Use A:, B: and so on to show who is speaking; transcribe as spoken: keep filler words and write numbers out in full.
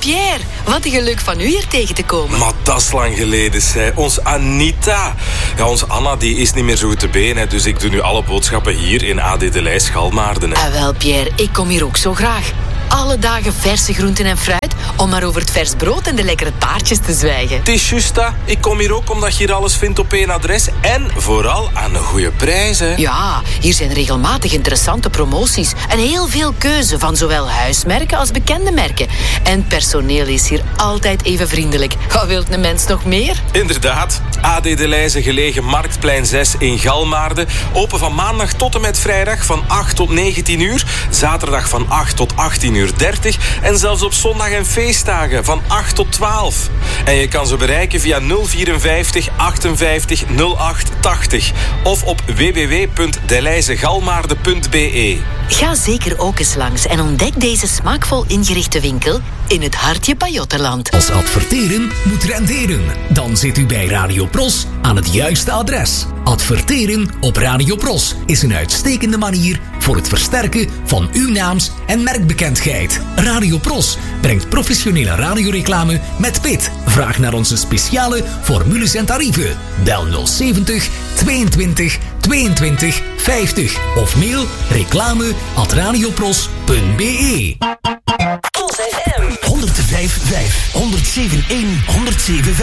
A: Pierre, wat een geluk van u hier tegen te komen.
B: Maar dat is lang geleden, zei. Ons Anita. Ja, onze Anna die is niet meer zo goed te been, hè, dus ik doe nu alle boodschappen hier in A D de Leijs Galmaarden. Hè.
A: Ah, wel, Pierre, ik kom hier ook zo graag. Alle dagen verse groenten en fruit, om maar over het vers brood en de lekkere taartjes te zwijgen.
B: Het is juist dat. Ik kom hier ook omdat je hier alles vindt op één adres. En vooral aan een goede prijs, hè.
A: Ja, hier zijn regelmatig interessante promoties. En heel veel keuze van zowel huismerken als bekende merken. En personeel is hier altijd even vriendelijk. Wat wilt een mens nog meer?
B: Inderdaad. A D de Leijze gelegen Marktplein zes in Galmaarden. Open van maandag tot en met vrijdag van acht tot negentien uur. Zaterdag van acht tot achttien uur dertig. En zelfs op zondag en feestdagen van acht tot twaalf. En je kan ze bereiken via nul vierenvijftig achtenvijftig nul acht tachtig. Of op w w w punt deleizegalmaarden punt b e.
A: Ga zeker ook eens langs en ontdek deze smaakvol ingerichte winkel in het hartje Pajottenland.
C: Als adverteren moet renderen. Dan zit u bij Radio Pros aan het juiste adres. Adverteren op Radio Pros is een uitstekende manier voor het versterken van uw naams- en merkbekendheid. Radio Pros brengt professionele radioreclame met pit. Vraag naar onze speciale formules en tarieven. Bel nul zeventig tweeëntwintig tweeëntwintig vijftig of mail reclame at radiopros punt b e.
D: honderd vijf punt vijf, honderdzeven punt één, honderdzeven punt vijf.